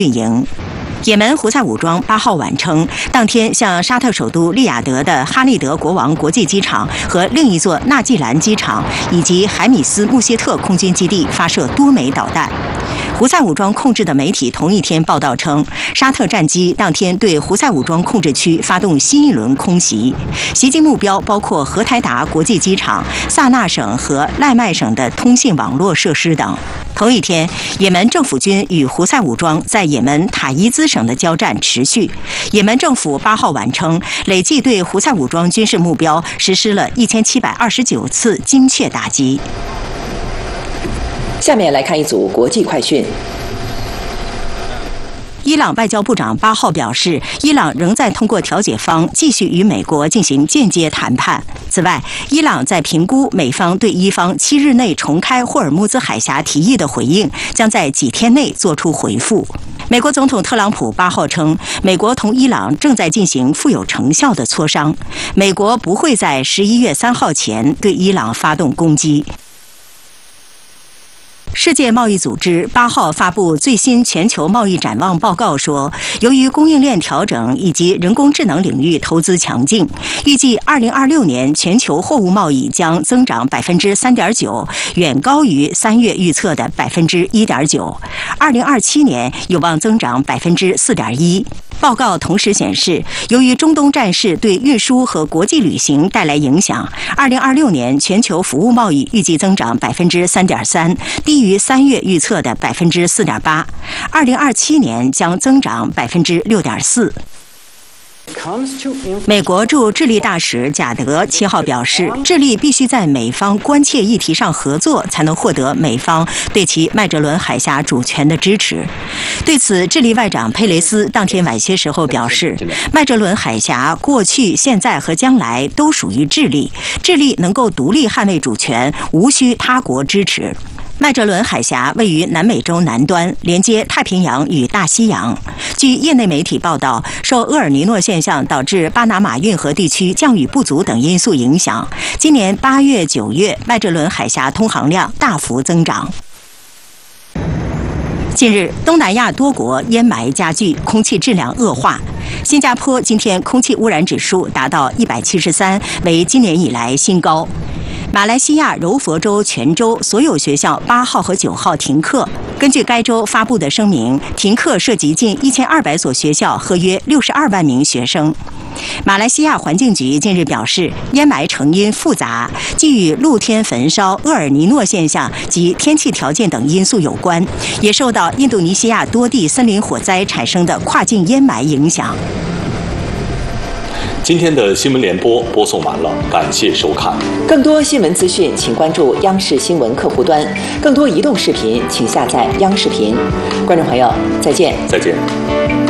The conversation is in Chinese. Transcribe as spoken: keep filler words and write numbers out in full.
运营。也门胡塞武装八号晚称，当天向沙特首都利雅得的哈利德国王国际机场和另一座纳季兰机场以及海米斯穆谢特空军基地发射多枚导弹。胡塞武装控制的媒体同一天报道称，沙特战机当天对胡塞武装控制区发动新一轮空袭，袭击目标包括荷台达国际机场、萨那省和赖麦省的通信网络设施等。同一天，也门政府军与胡塞武装在也门塔伊兹省的交战持续。也门政府八号晚称，累计对胡塞武装军事目标实施了一千七百二十九次精确打击。 下面来看一组国际快讯。 伊朗外交部长八号表示，伊朗仍在通过调解方继续与美国进行间接谈判。此外，伊朗在评估美方对伊方七日内重开霍尔木兹海峡提议的回应，将在几天内作出回复。美国总统特朗普八号称，美国同伊朗正在进行富有成效的磋商，美国不会在十一月三号前对伊朗发动攻击。世界贸易组织八号发布最新全球贸易展望报告说，由于供应链调整以及人工智能领域投资强劲，预计二零二六年全球货物贸易将增长百分之三点九，远高于三月预测的百分之一点九。二零二七年有望增长百分之四点一。报告同时显示，由于中东战事对运输和国际旅行带来影响，二零二六年全球服务贸易预计增长百分之三点三，低于三月预测的百分之四点八。二零二七年将增长百分之六点四。美国驻智利大使贾德七号表示，智利必须在美方关切议题上合作，才能获得美方对其麦哲伦海峡主权的支持。对此，智利外长佩雷斯当天晚些时候表示，麦哲伦海峡过去、现在和将来都属于智利，智利能够独立捍卫主权，无需他国支持。麦哲伦海峡位于南美洲南端，连接太平洋与大西洋。据业内媒体报道，受厄尔尼诺现象导致巴拿马运河地区降雨不足等因素影响，今年八月、九月麦哲伦海峡通航量大幅增长。近日，东南亚多国烟霾加剧，空气质量恶化。新加坡今天空气污染指数达到一百七十三，为今年以来新高。马来西亚柔佛州全州所有学校八号和九号停课。根据该州发布的声明，停课涉及近一千二百所学校和约六十二万名学生。马来西亚环境局近日表示，烟霾成因复杂，既与露天焚烧、厄尔尼诺现象及天气条件等因素有关，也受到印度尼西亚多地森林火灾产生的跨境烟霾影响。 今天的新闻联播播送完了，感谢收看。 更多新闻资讯，请关注央视新闻客户端；更多移动视频，请下载央视频。观众朋友，再见。 再见。